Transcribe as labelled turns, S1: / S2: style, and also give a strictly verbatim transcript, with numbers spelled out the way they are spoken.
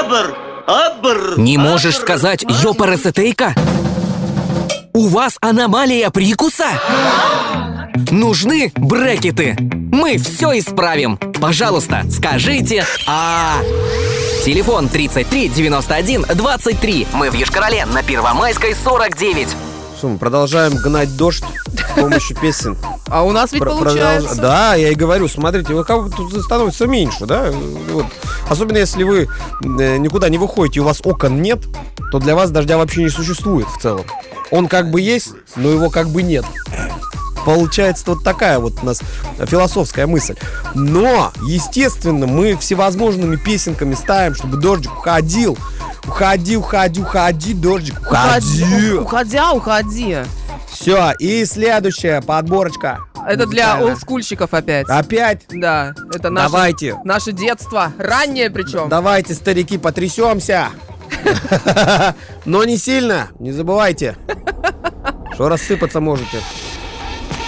S1: Абр, абр.
S2: Не можешь сказать ёпарасетейка? У вас аномалия прикуса? Нужны брекеты. Мы все исправим. Пожалуйста, скажите «А». Телефон тридцать три девяносто один двадцать три. Мы в Йошкар-Оле на Первомайской сорок девять.
S3: Что, мы продолжаем гнать дождь с помощью песен.
S4: А у нас ведь
S3: Про-
S4: получается.
S3: продолж- Да, я и говорю, смотрите, вы как бы тут становится меньше, да? Вот. Особенно если вы э, никуда не выходите, у вас окон нет, то для вас дождя вообще не существует в целом. Он как бы есть, но его как бы нет. Получается вот такая вот у нас философская мысль. Но, естественно, мы всевозможными песенками ставим, чтобы дождик уходил. Уходи, уходи, уходи, дождик, уходи.
S4: Уходя, уходи.
S3: Все, и следующая подборочка.
S4: Это для
S3: Музыкальная.
S4: олдскульщиков опять.
S3: Опять?
S4: Да, это наше,
S3: Давайте.
S4: наше детство. Раннее причем.
S3: Давайте, старики, потрясемся. Но не сильно, не забывайте, что рассыпаться можете.